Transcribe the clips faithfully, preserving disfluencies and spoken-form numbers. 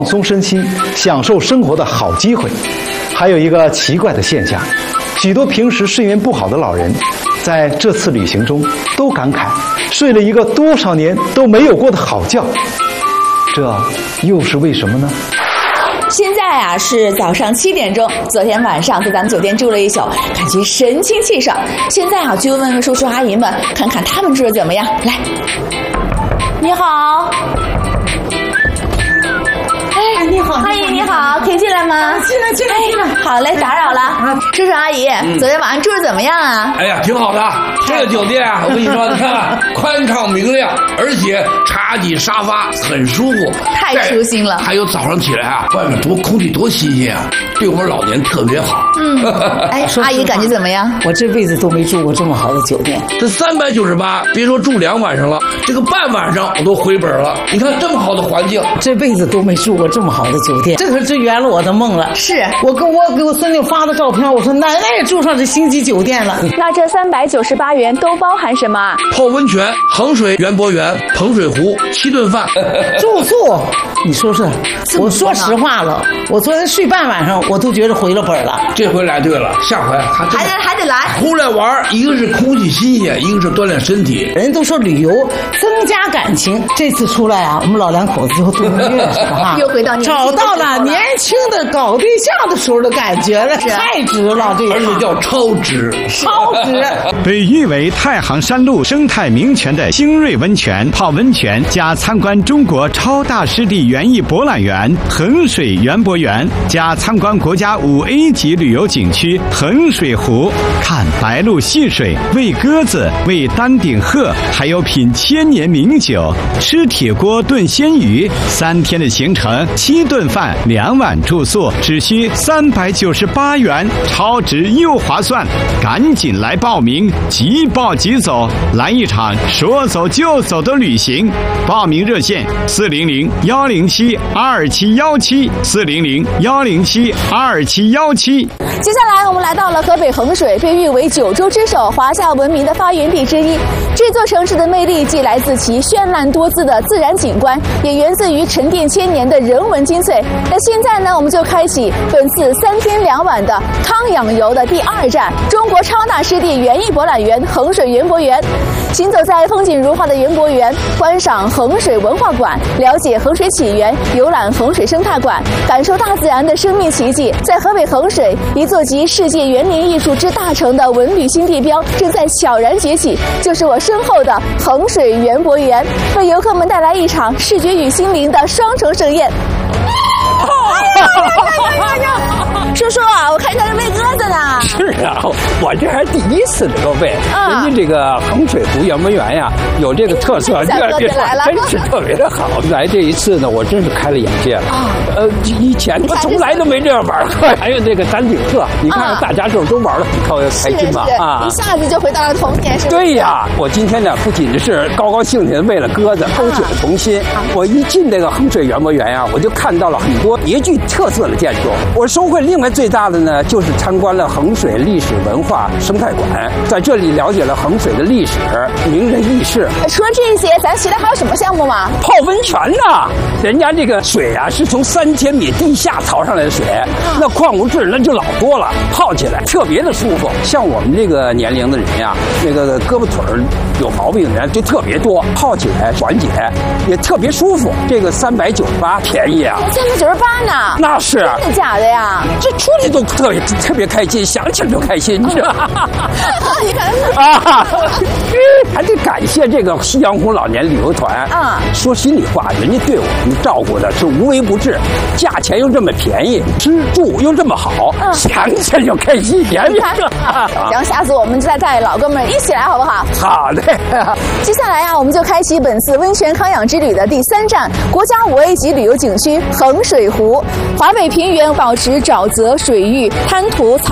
放松身心、享受生活的好机会。还有一个奇怪的现象，许多平时睡眠不好的老人，在这次旅行中都感慨睡了一个多少年都没有过的好觉，这又是为什么呢？ 现在啊是早上七点钟，昨天晚上在咱们酒店住了一宿，感觉神清气爽。现在啊，就问问叔叔阿姨们，看看他们住的怎么样。来，你好。哎，你好，阿姨你好，可以进来吗？ 进来，进来，进来。 好嘞，打扰了。叔叔阿姨，昨天晚上住的怎么样啊？ 哎呀，挺好的。这个酒店啊，我跟你说，你看看，宽敞明亮，而且茶几沙发很舒服， 太舒心了。 还有早上起来啊，外面多空气多新鲜啊，对我们老年特别好。 嗯，哎，阿姨感觉怎么样？ 我这辈子都没住过这么好的酒店。 这三百九十八，别说住两晚上了，这个半晚上我都回本了。你看这么好的环境， 这辈子都没住过这么好的酒店，这可是圆了我的梦了。 是我跟我给我孙女发的照片，我说奶奶也住上这星级酒店了。 那这三百九十八元都包含什么？ 泡温泉、衡水园博园、彭水湖、七顿饭， 住宿。你说说，我说实话了，我昨天睡半晚上，我都觉得回了本了。 这回来对了，下回还还得还得来。 出来玩，一个是空气新鲜，一个是锻炼身体。 人都说旅游增加感情，这次出来啊，我们老两口子就都能认识了哈， 又回到年轻找到了年轻的搞对象的时候的感觉了，太值了，这个而且叫超值， 超值。 被誉为太行山路生态名泉的星瑞温泉泡温泉加参观中国超大湿地园艺博览园衡水园博园加参观国家五 A 级旅游景区衡水湖，看白鹭戏水，喂鸽子，喂丹顶鹤，还有品千年名酒，吃铁锅炖鲜鱼。三天的行程，七顿饭，两晚住宿，只需三百九十八元，超值又划算，赶紧来报名，即报即走，来一场说走就走的旅行。报名热线：四零零幺零七二七幺七，四零零幺零七二七幺七。 接下来我们来到了河北衡水，被誉为九州之首、华夏文明的发源地之一。这座城市的魅力既来自其绚烂多姿的自然景观，也源自于沉淀千年的人文精粹。那现在呢，我们就开启本次三天两晚的康养游的第二站——中国超大湿地园艺博览园衡水园博园。行走在风景如画的园博园，观赏衡水文化馆，了解衡水起源，游览衡水生态馆，感受大自然的生命奇迹。在河北衡水，一座集世界园林艺术之大成的文旅新地标正在悄然崛起，就是我身后的衡水园博园，为游客们带来一场视觉与心灵的双重盛宴。哎呀呀呀呀！叔叔啊，我看你在这喂鸽子呢。 是啊，我这还第一次能够喂。 啊、 人家这个衡水湖园博园呀，有这个特色， 小鸽子来了， 真是特别的好。来这一次呢，我真是开了眼界了。啊、呃，以前我从来都没这样玩过。还有这个丹顶鹤，你看看大家这都玩得很开开心吧？ 啊，一下子就回到了童年，是不是？ 对呀，我今天呢，不仅是高高兴兴的为了鸽子，勾起了童心。啊、我一进这个衡水园博园呀，我就看到了很多别具特色的建筑。我收获另外最大的呢，就是参观了衡水历史文化生态馆，在这里了解了衡水的历史、名人轶事。 除了这些，咱其他还有什么项目吗？ 泡温泉呐，人家这个水啊是从三千米地下淘上来的水，啊、那矿物质那就老多了，泡起来特别的舒服。像我们这个年龄的人呀，那个胳膊腿有毛病的人就特别多，泡起来缓解，也特别舒服。这个三百九十八便宜啊， 三百九十八呢？ 那是真的假的呀？ 这出去都特别特别开心，想起来就开心，你知道吗？ 你看啊，还得感谢这个夕阳红老年旅游团啊！说心里话，人家对我们照顾的是无微不至，价钱又这么便宜，吃住又这么好，嗯、想起来就开心。别别啊！行，下次我们再带老哥们一起来，好不好？ 好的。 接下来啊，我们就开启本次温泉康养之旅的第三站——国家五 A 级旅游景区衡水湖。华北平原保持沼泽水域、滩涂、草甸和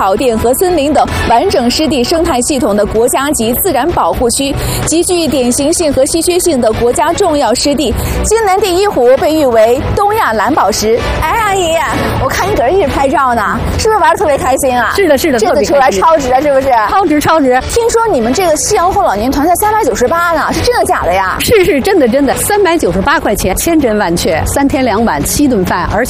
河森林等完整湿地生态系统的国家级自然保护区，极具典型性和稀缺性的国家重要湿地。金兰第一湖被誉为东亚蓝宝石。哎，阿姨，我看你搁这一直拍照呢，是不是玩得特别开心啊？ 是的，是的， 这次出来超值啊，是不是？ 超值，超值！ 听说你们这个夕阳红老年团才三百九十八呢，是真的假的呀？ 是是真的真的，三百九十八块钱，千真万确，三天两晚七顿饭，而且。